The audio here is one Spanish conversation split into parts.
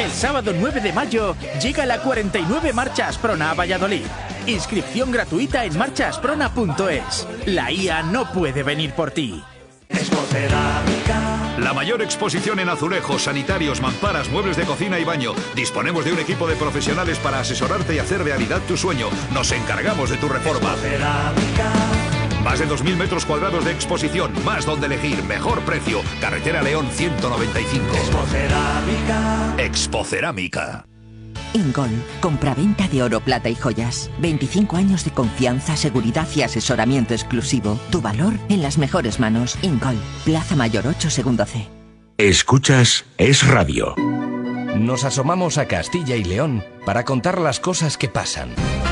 El sábado 9 de mayo llega la 49 Marcha Asprona a Valladolid. Inscripción gratuita en marchaasprona.es. La IA no puede venir por ti. La mayor exposición en azulejos, sanitarios, mamparas, muebles de cocina y baño. Disponemos de un equipo de profesionales para asesorarte y hacer realidad tu sueño. Nos encargamos de tu reforma. Más de 2.000 metros cuadrados de exposición, más donde elegir, mejor precio. Carretera León 195. Expocerámica. Ingol, compraventa de oro, plata y joyas. 25 años de confianza, seguridad y asesoramiento exclusivo. Tu valor en las mejores manos. Ingol, Plaza Mayor 8, segundo C. Escuchas Es Radio. Nos asomamos a Castilla y León para contar las cosas que pasan.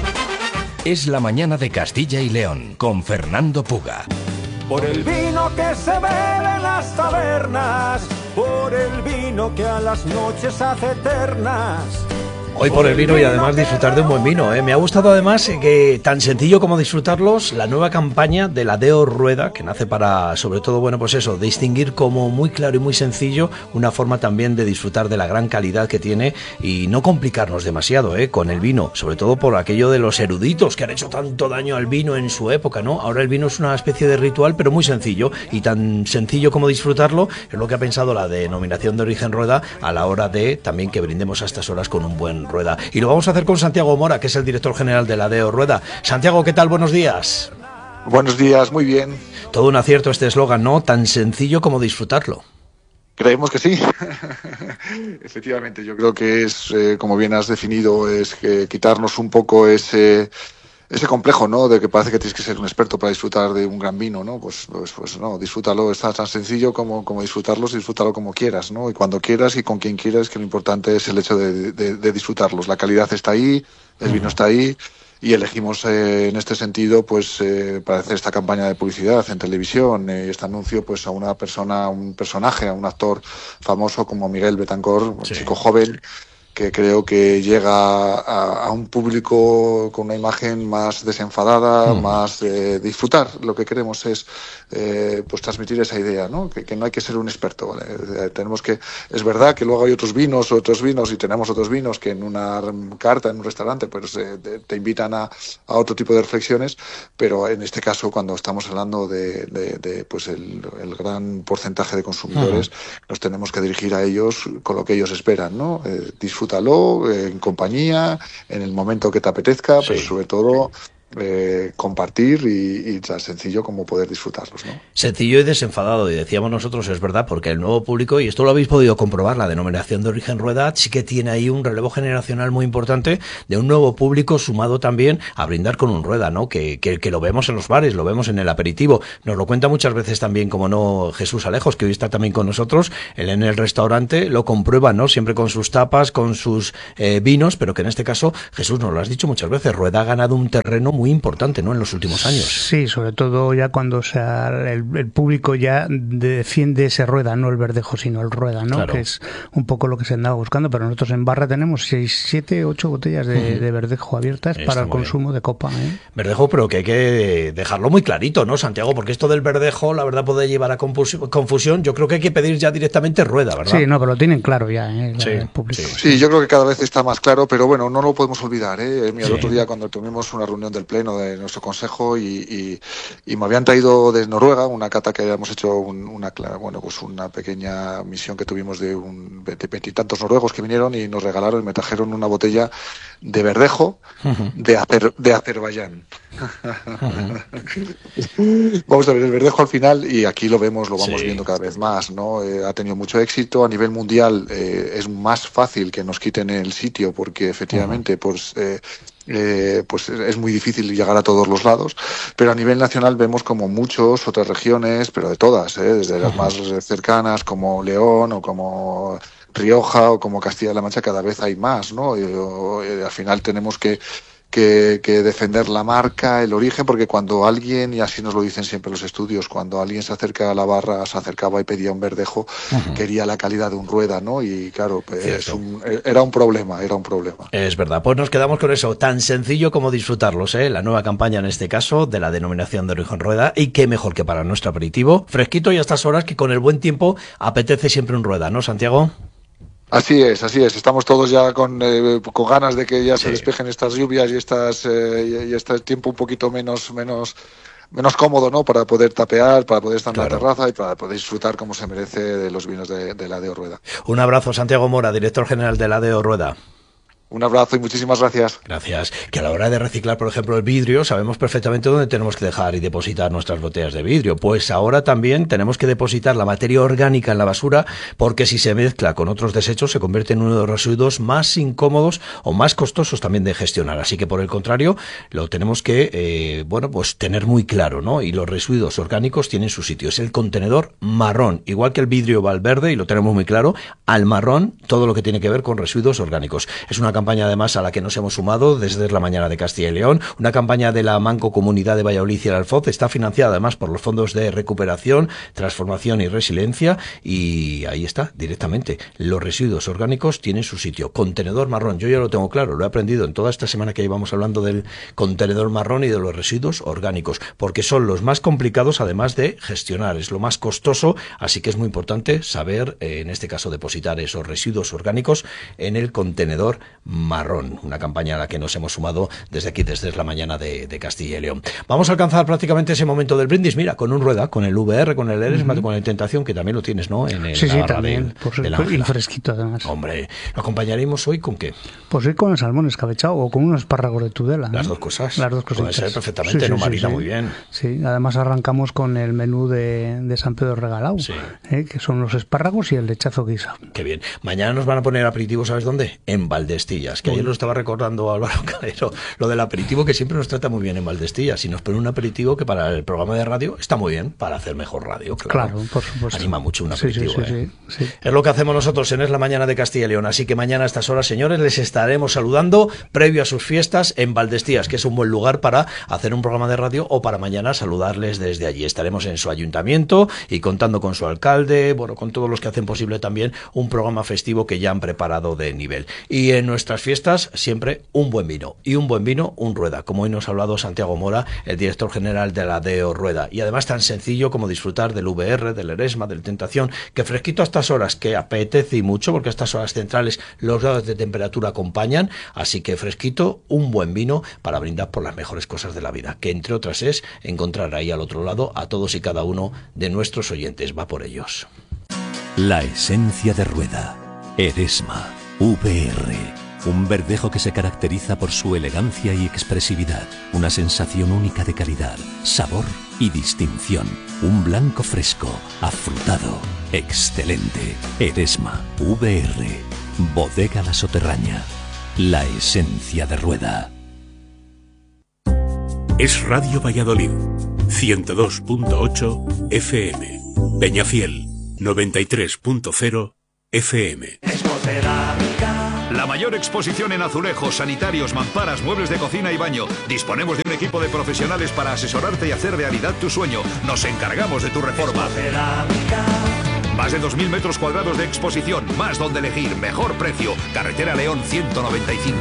Es la mañana de Castilla y León con Fernando Puga. Por el vino que se bebe en las tabernas, por el vino que a las noches hace eternas. Hoy por el vino y además disfrutar de un buen vino, ¿eh? Me ha gustado además que tan sencillo como disfrutarlos, la nueva campaña de la Deo Rueda, que nace para, sobre todo, bueno, pues eso, distinguir como muy claro y muy sencillo una forma también de disfrutar de la gran calidad que tiene y no complicarnos demasiado, con el vino, sobre todo por aquello de los eruditos que han hecho tanto daño al vino en su época, ¿no? Ahora el vino es una especie de ritual, pero muy sencillo, y tan sencillo como disfrutarlo es lo que ha pensado la Denominación de Origen Rueda a la hora de también que brindemos a estas horas con un buen Rueda. Y lo vamos a hacer con Santiago Mora, que es el director general de la Deo Rueda. Santiago, ¿qué tal? Buenos días. Buenos días, muy bien. Todo un acierto este eslogan, ¿no? Tan sencillo como disfrutarlo. Creemos que sí. Efectivamente, yo creo que es, como bien has definido, es que quitarnos un poco ese complejo, ¿no? De que parece que tienes que ser un experto para disfrutar de un gran vino, ¿no? Pues no, disfrútalo, está tan sencillo como disfrutarlos, disfrútalo como quieras, ¿no? Y cuando quieras y con quien quieras, que lo importante es el hecho de disfrutarlos. La calidad está ahí, el vino está ahí, y elegimos en este sentido, pues, para hacer esta campaña de publicidad en televisión, este anuncio, pues, a una persona, a un personaje, a un actor famoso como Miguel Betancourt, un chico joven, que creo que llega a un público con una imagen más desenfadada, más de disfrutar. Lo que queremos es pues transmitir esa idea, ¿no? Que no hay que ser un experto, ¿vale? Tenemos que, es verdad que luego hay otros vinos y tenemos otros vinos que en una carta, en un restaurante, pues te invitan a otro tipo de reflexiones, pero en este caso, cuando estamos hablando de pues el gran porcentaje de consumidores, nos tenemos que dirigir a ellos con lo que ellos esperan, ¿no? Disfrútalo en compañía, en el momento que te apetezca, pero sobre todo compartir y tan sencillo como poder disfrutarlos, ¿no? Sencillo y desenfadado, y decíamos nosotros, es verdad, porque el nuevo público, y esto lo habéis podido comprobar, la Denominación de Origen Rueda sí que tiene ahí un relevo generacional muy importante de un nuevo público sumado también a brindar con un Rueda, ¿no? Que lo vemos en los bares, lo vemos en el aperitivo, nos lo cuenta muchas veces también, como no, Jesús Alejos, que hoy está también con nosotros, él en el restaurante lo comprueba, ¿no? Siempre con sus tapas, con sus vinos, pero que en este caso, Jesús, nos lo has dicho muchas veces, Rueda ha ganado un terreno muy importante, ¿no?, en los últimos años. Sí, sobre todo ya cuando el público ya defiende ese Rueda, no el verdejo, sino el Rueda, ¿no? Claro. Que es un poco lo que se andaba buscando, pero nosotros en barra tenemos 6, 7, 8 botellas de verdejo abiertas para el consumo bien de copa, ¿eh? Verdejo, pero que hay que dejarlo muy clarito, ¿no, Santiago? Porque esto del verdejo, la verdad, puede llevar a confusión. Yo creo que hay que pedir ya directamente Rueda, ¿verdad? Sí, no, pero lo tienen claro ya, el público. Sí, yo creo que cada vez está más claro, pero bueno, no lo podemos olvidar, ¿eh? Mira, el otro día cuando tuvimos una reunión del Pleno de nuestro consejo y me habían traído de Noruega una cata que habíamos hecho una pequeña misión que tuvimos de veintitantos noruegos que vinieron y nos regalaron y me trajeron una botella de verdejo de Azerbaiyán. Vamos a ver, el verdejo al final, y aquí lo vamos viendo cada vez más, ¿no? Ha tenido mucho éxito a nivel mundial. Es más fácil que nos quiten el sitio porque efectivamente pues es muy difícil llegar a todos los lados, pero a nivel nacional vemos como muchas otras regiones, pero de todas, desde las más cercanas como León o como Rioja o como Castilla-La Mancha, cada vez hay más, ¿no? Al final tenemos que defender la marca, el origen, porque cuando alguien, y así nos lo dicen siempre los estudios, cuando alguien se acerca a la barra, se acercaba y pedía un verdejo, quería la calidad de un Rueda, ¿no? Y claro, pues era un problema. Es verdad, pues nos quedamos con eso, tan sencillo como disfrutarlos, la nueva campaña en este caso de la Denominación de Origen Rueda, y qué mejor que para nuestro aperitivo, fresquito y a estas horas que con el buen tiempo apetece siempre un Rueda, ¿no, Santiago? Así es. Estamos todos ya con ganas de que ya se despejen estas lluvias y este tiempo un poquito menos cómodo, ¿no? Para poder tapear, para poder estar en la terraza y para poder disfrutar como se merece de los vinos de la DEO Rueda. Un abrazo, Santiago Mora, director general de la DEO Rueda. Un abrazo y muchísimas gracias. Gracias. Que a la hora de reciclar, por ejemplo, el vidrio, sabemos perfectamente dónde tenemos que dejar y depositar nuestras botellas de vidrio. Pues ahora también tenemos que depositar la materia orgánica en la basura, porque si se mezcla con otros desechos se convierte en uno de los residuos más incómodos o más costosos también de gestionar. Así que, por el contrario, lo tenemos que, pues tener muy claro, ¿no? Y los residuos orgánicos tienen su sitio. Es el contenedor marrón. Igual que el vidrio va al verde, y lo tenemos muy claro, al marrón todo lo que tiene que ver con residuos orgánicos. Es una campaña además a la que nos hemos sumado desde la mañana de Castilla y León, una campaña de la Mancomunidad de Valladolid y el Alfoz, está financiada además por los fondos de recuperación, transformación y resiliencia, y ahí está, directamente, los residuos orgánicos tienen su sitio, contenedor marrón. Yo ya lo tengo claro, lo he aprendido en toda esta semana que llevamos hablando del contenedor marrón y de los residuos orgánicos, porque son los más complicados además de gestionar, es lo más costoso, así que es muy importante saber, en este caso, depositar esos residuos orgánicos en el contenedor marrón, una campaña a la que nos hemos sumado desde aquí, desde la mañana de Castilla y León. Vamos a alcanzar prácticamente ese momento del brindis, mira, con un Rueda, con el VR, con el Eresma, con el Tentación, que también lo tienes, ¿no? En el también, y fresquito además. Hombre, ¿lo acompañaremos hoy con qué? Pues hoy con el salmón escabechado o con unos espárragos de Tudela. Las dos cosas. Las dos cositas. Puede ser perfectamente, no marina muy bien. Sí, además arrancamos con el menú de San Pedro Regalado, que son los espárragos y el lechazo guisado. Qué bien. Mañana nos van a poner aperitivo, ¿sabes dónde? En Valdestillas, que ayer lo estaba recordando Álvaro Calero, lo del aperitivo, que siempre nos trata muy bien en Valdestillas, y nos pone un aperitivo que para el programa de radio está muy bien, para hacer mejor radio. Claro, por supuesto. Anima mucho un aperitivo. Sí. Es lo que hacemos nosotros en Es la Mañana de Castilla y León, así que mañana a estas horas, señores, les estaremos saludando previo a sus fiestas en Valdestillas, que es un buen lugar para hacer un programa de radio, o para mañana saludarles desde allí. Estaremos en su ayuntamiento y contando con su alcalde, con todos los que hacen posible también un programa festivo que ya han preparado de nivel. Y en nuestras fiestas siempre un buen vino, y un buen vino, un Rueda, como hoy nos ha hablado Santiago Mora, el director general de la DEO Rueda, y además tan sencillo como disfrutar del VR, del Eresma, del Tentación, que fresquito a estas horas, que apetece y mucho, porque a estas horas centrales los grados de temperatura acompañan, así que fresquito, un buen vino para brindar por las mejores cosas de la vida, que entre otras es encontrar ahí al otro lado a todos y cada uno de nuestros oyentes. Va por ellos. La esencia de Rueda, Eresma, VR. Un verdejo que se caracteriza por su elegancia y expresividad, una sensación única de calidad, sabor y distinción. Un blanco fresco, afrutado, excelente. Eresma, VR, Bodega La Soterraña, la esencia de Rueda. Es Radio Valladolid, 102.8 FM, Peñafiel, 93.0 FM. La mayor exposición en azulejos, sanitarios, mamparas, muebles de cocina y baño. Disponemos de un equipo de profesionales para asesorarte y hacer realidad tu sueño. Nos encargamos de tu reforma. Más de 2.000 metros cuadrados de exposición, más donde elegir, mejor precio. Carretera León 195.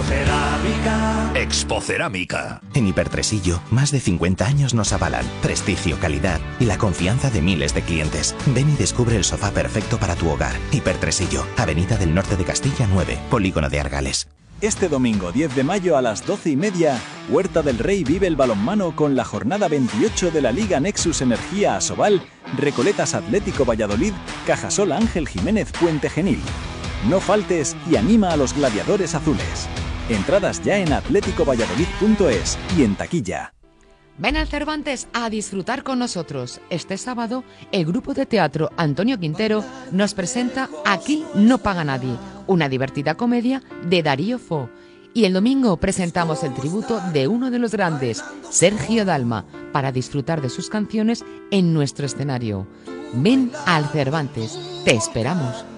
Expocerámica. En Hipertresillo, más de 50 años nos avalan. Prestigio, calidad y la confianza de miles de clientes. Ven y descubre el sofá perfecto para tu hogar. Hipertresillo, Avenida del Norte de Castilla 9, Polígono de Argales. Este domingo 10 de mayo a las 12:30, Huerta del Rey vive el balonmano con la jornada 28 de la Liga Nexus Energía Asobal, Recoletas Atlético Valladolid, Cajasol Ángel Jiménez Puente Genil. No faltes y anima a los gladiadores azules. Entradas ya en atléticovalladolid.es y en taquilla. Ven al Cervantes a disfrutar con nosotros. Este sábado, el grupo de teatro Antonio Quintero nos presenta Aquí no paga nadie, una divertida comedia de Darío Fo. Y el domingo presentamos el tributo de uno de los grandes, Sergio Dalma, para disfrutar de sus canciones en nuestro escenario. Ven al Cervantes, te esperamos.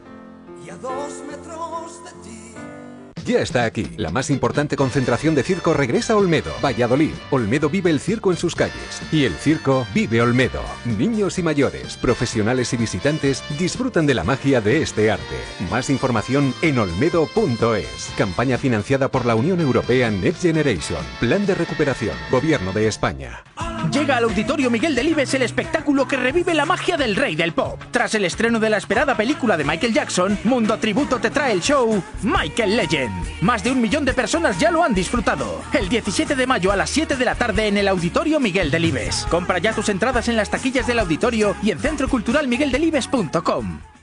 Ya está aquí. La más importante concentración de circo regresa a Olmedo, Valladolid. Olmedo vive el circo en sus calles. Y el circo vive Olmedo. Niños y mayores, profesionales y visitantes disfrutan de la magia de este arte. Más información en olmedo.es. Campaña financiada por la Unión Europea Next Generation. Plan de recuperación. Gobierno de España. Llega al Auditorio Miguel Delibes el espectáculo que revive la magia del rey del pop. Tras el estreno de la esperada película de Michael Jackson, Mundo Tributo te trae el show Michael Legend. Más de 1 millón de personas ya lo han disfrutado. El 17 de mayo a las 7 de la tarde en el Auditorio Miguel Delibes. Compra ya tus entradas en las taquillas del auditorio y en centroculturalmigueldelibes.com.